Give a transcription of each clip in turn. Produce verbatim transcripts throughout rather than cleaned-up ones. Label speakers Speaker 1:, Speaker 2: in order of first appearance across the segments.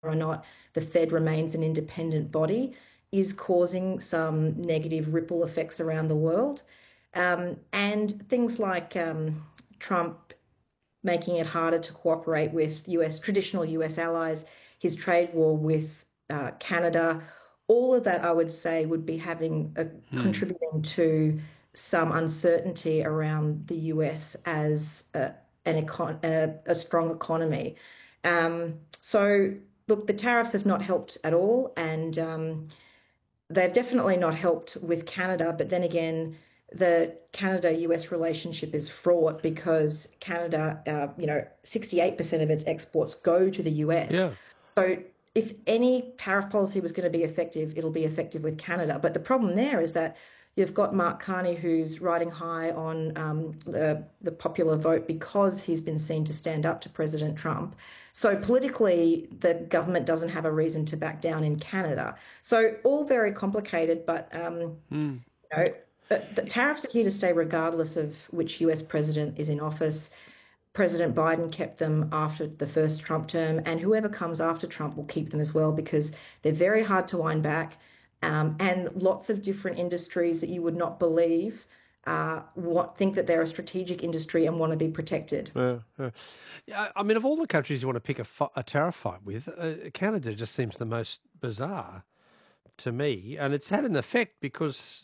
Speaker 1: or not the Fed remains an independent body is causing some negative ripple effects around the world. Um, and things like um, Trump making it harder to cooperate with U S traditional U S allies, his trade war with uh, Canada, all of that I would say would be having a,
Speaker 2: Hmm.
Speaker 1: contributing to some uncertainty around the U S as a, an econ a, a strong economy. Um, so look, the tariffs have not helped at all, and um, they've definitely not helped with Canada, but then again, the Canada-U S relationship is fraught because Canada, uh, you know, sixty-eight percent of its exports go to the U S.
Speaker 2: Yeah.
Speaker 1: So if any tariff policy was going to be effective, it'll be effective with Canada. But the problem there is that you've got Mark Carney, who's riding high on um, the, the popular vote because he's been seen to stand up to President Trump. So politically, the government doesn't have a reason to back down in Canada. So all very complicated, but um,
Speaker 2: Hmm.
Speaker 1: you know, but the tariffs are here to stay regardless of which U S president is in office. President Biden kept them after the first Trump term, and whoever comes after Trump will keep them as well because they're very hard to wind back. Um, and lots of different industries that you would not believe uh, what, think that they're a strategic industry and want to be protected.
Speaker 2: Yeah, yeah. Yeah, I mean, of all the countries you want to pick a, fi- a tariff fight with, uh, Canada just seems the most bizarre to me, and it's had an effect because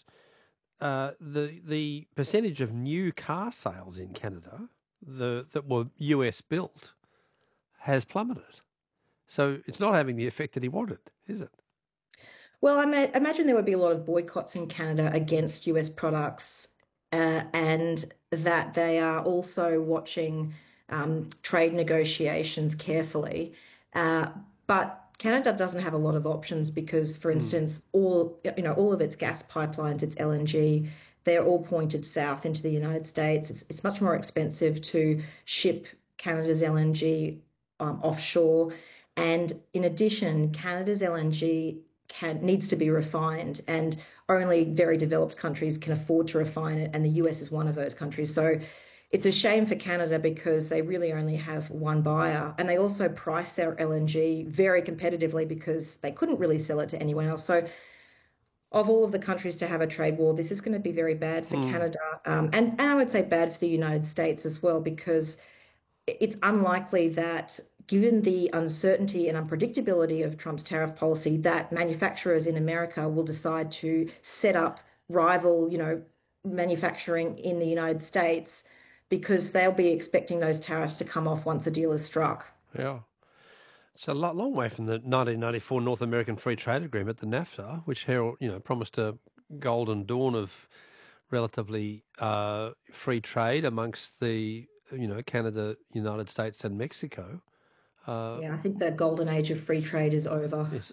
Speaker 2: uh, the the percentage of new car sales in Canada the that were U S built has plummeted. So it's not having the effect that he wanted, is it?
Speaker 1: Well, I ma imagine there would be a lot of boycotts in Canada against U S products, uh, and that they are also watching um, trade negotiations carefully. Uh, but Canada doesn't have a lot of options because, for
Speaker 2: Hmm.
Speaker 1: instance, all you know, all of its gas pipelines, its L N G, they're all pointed south into the United States. It's it's much more expensive to ship Canada's L N G um, offshore. And in addition, Canada's L N G can needs to be refined, and only very developed countries can afford to refine it, and the U S is one of those countries. So it's a shame for Canada because they really only have one buyer, and they also price their L N G very competitively because they couldn't really sell it to anyone else. So of all of the countries to have a trade war, this is going to be very bad for
Speaker 2: Hmm.
Speaker 1: Canada, um, and, and I would say bad for the United States as well because it's unlikely that, given the uncertainty and unpredictability of Trump's tariff policy, that manufacturers in America will decide to set up rival, you know, manufacturing in the United States because they'll be expecting those tariffs to come off once a deal is struck.
Speaker 2: Yeah. It's a lot, long way from the nineteen ninety-four North American Free Trade Agreement, the NAFTA, which herald, you know, promised a golden dawn of relatively uh, free trade amongst the, you know, Canada, United States, and Mexico. Uh,
Speaker 1: Yeah, I think the golden age of free trade is over.
Speaker 2: is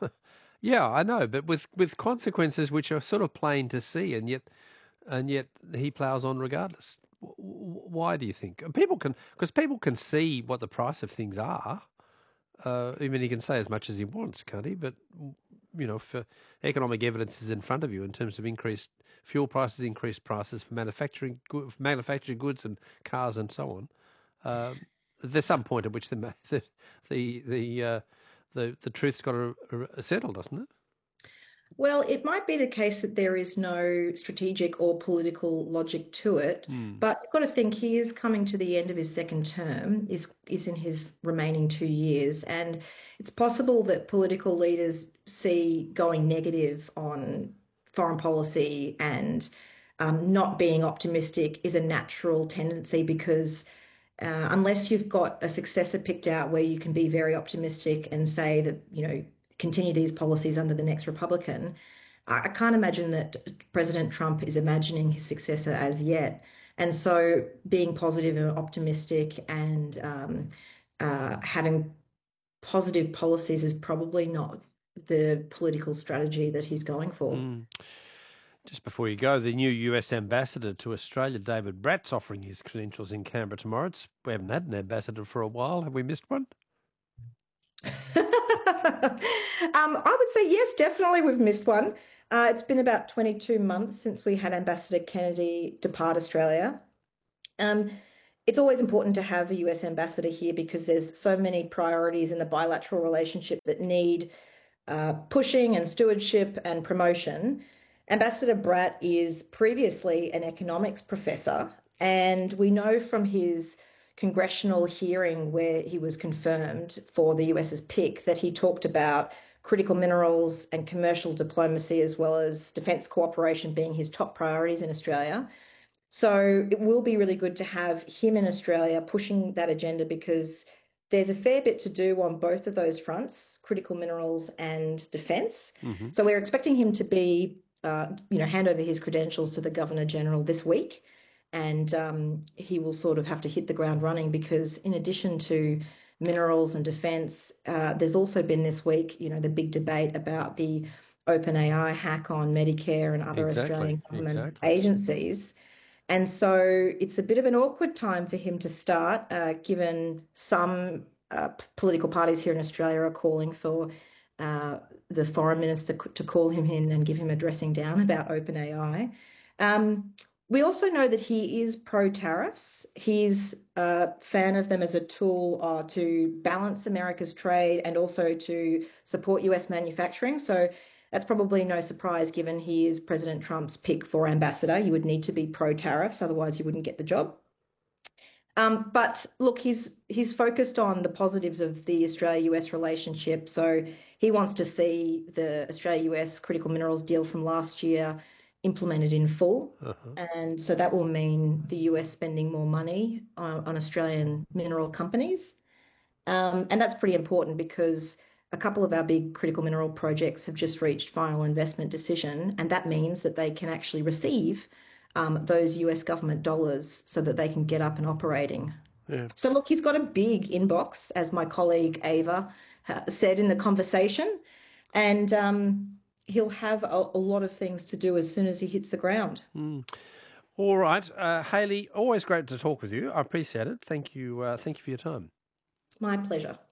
Speaker 2: yeah, I know, but with with consequences which are sort of plain to see, and yet and yet he plows on regardless. W- w- Why do you think? People can, because people can see what the price of things are. Uh, I mean, he can say as much as he wants, can't he? But you know, if uh, economic evidence is in front of you in terms of increased fuel prices, increased prices for manufacturing for manufactured goods and cars and so on, uh, there's some point at which the ma- the the the uh, the, the truth's got to settle, doesn't it?
Speaker 1: Well, it might be the case that there is no strategic or political logic to it,
Speaker 2: Hmm.
Speaker 1: but you've got to think he is coming to the end of his second term, is is in his remaining two years, and it's possible that political leaders see going negative on foreign policy and um, not being optimistic is a natural tendency because uh, unless you've got a successor picked out where you can be very optimistic and say that, you know, continue these policies under the next Republican, I, I can't imagine that President Trump is imagining his successor as yet. And so being positive and optimistic and um, uh, having positive policies is probably not the political strategy that he's going for.
Speaker 2: Hmm. Just before you go, the new U S ambassador to Australia, David Bratt's offering his credentials in Canberra tomorrow. It's, we haven't had an ambassador for a while. Have we missed one?
Speaker 1: Um, I would say yes, definitely we've missed one. Uh, it's been about twenty-two months since we had Ambassador Kennedy depart Australia. Um, it's always important to have a U S ambassador here because there's so many priorities in the bilateral relationship that need uh, pushing and stewardship and promotion. Ambassador Bratt is previously an economics professor, and we know from his congressional hearing where he was confirmed for the US's pick that he talked about critical minerals and commercial diplomacy as well as defence cooperation being his top priorities in Australia. So it will be really good to have him in Australia pushing that agenda because there's a fair bit to do on both of those fronts, critical minerals and defence.
Speaker 2: Mm-hmm.
Speaker 1: So we're expecting him to be, uh, you know, hand over his credentials to the Governor General this week. And um, he will sort of have to hit the ground running because in addition to minerals and defence, uh, there's also been this week, you know, the big debate about the OpenAI hack on Medicare and other
Speaker 2: Exactly.
Speaker 1: Australian government
Speaker 2: Exactly.
Speaker 1: agencies. And so it's a bit of an awkward time for him to start, uh, given some uh, political parties here in Australia are calling for uh, the foreign minister to call him in and give him a dressing down about OpenAI. Um, we also know that he is pro-tariffs. He's a fan of them as a tool uh, to balance America's trade and also to support U S manufacturing. So that's probably no surprise given he is President Trump's pick for ambassador. You would need to be pro-tariffs, otherwise you wouldn't get the job. Um, but look, he's he's focused on the positives of the Australia-U S relationship. So he wants to see the Australia-U S critical minerals deal from last year implemented in full.
Speaker 2: Uh-huh.
Speaker 1: And so that will mean the U S spending more money on, on Australian mineral companies. Um, and that's pretty important because a couple of our big critical mineral projects have just reached final investment decision, and that means that they can actually receive um, those U S government dollars so that they can get up and operating.
Speaker 2: Yeah.
Speaker 1: So look, he's got a big inbox, as my colleague Ava uh, said in the conversation, and um, he'll have a, a lot of things to do as soon as he hits the ground.
Speaker 2: Mm. All right, uh, Hayley, always great to talk with you. I appreciate it. Thank you. Uh, thank you for your time.
Speaker 1: It's my pleasure.